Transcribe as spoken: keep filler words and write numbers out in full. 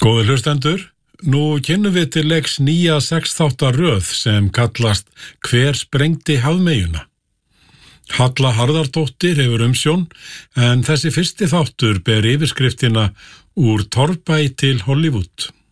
Góðir hlustendur, nú kynnum við til leiks nýja sex þáttar röð sem kallast Hver sprengdi hafmeyjuna? Halla Harðardóttir hefur umsjón, en þessi fyrsti þáttur ber yfirskriftina Úr torfbæ til Hollywood.